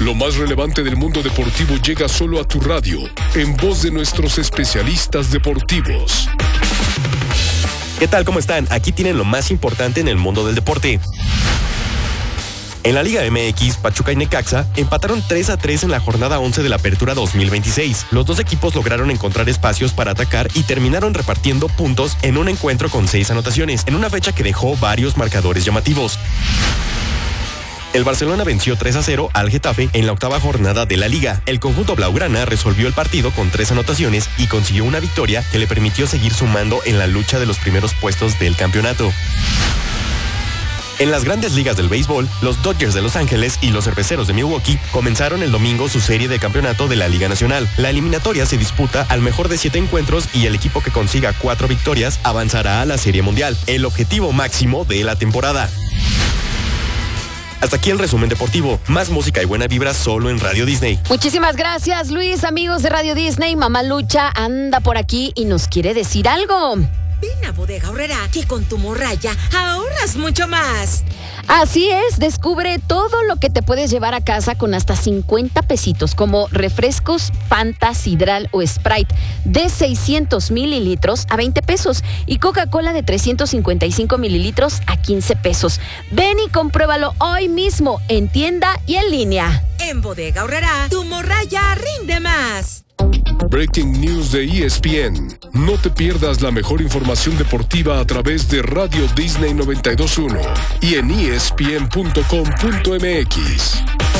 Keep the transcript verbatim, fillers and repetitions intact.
Lo más relevante del mundo deportivo llega solo a tu radio, en voz de nuestros especialistas deportivos. ¿Qué tal? ¿Cómo están? Aquí tienen lo más importante en el mundo del deporte. En la Liga M X, Pachuca y Necaxa empataron tres a tres en la jornada once de la Apertura dos mil veintiséis. Los dos equipos lograron encontrar espacios para atacar y terminaron repartiendo puntos en un encuentro con seis anotaciones, en una fecha que dejó varios marcadores llamativos. El Barcelona venció tres a cero al Getafe en la octava jornada de la Liga. El conjunto blaugrana resolvió el partido con tres anotaciones y consiguió una victoria que le permitió seguir sumando en la lucha de los primeros puestos del campeonato. En las grandes ligas del béisbol, los Dodgers de Los Ángeles y los Cerveceros de Milwaukee comenzaron el domingo su serie de campeonato de la Liga Nacional. La eliminatoria se disputa al mejor de siete encuentros y el equipo que consiga cuatro victorias avanzará a la Serie Mundial, el objetivo máximo de la temporada. Hasta aquí el resumen deportivo. Más música y buena vibra solo en Radio Disney. Muchísimas gracias, Luis. Amigos de Radio Disney, Mamá Lucha anda por aquí y nos quiere decir algo. Ven a Bodega Aurrerá, que con tu morraya ahorras mucho más. Así es, descubre todo lo que te puedes llevar a casa con hasta cincuenta pesitos, como refrescos Fanta, Sidral o Sprite de seiscientos mililitros a veinte pesos y Coca-Cola de trescientos cincuenta y cinco mililitros a quince pesos. Ven y compruébalo hoy mismo en tienda y en línea. En Bodega Aurrerá, tu morraya rinde más. Breaking News de E S P N. No te pierdas la mejor información deportiva a través de Radio Disney noventa y dos punto uno y en E S P N punto com punto M X.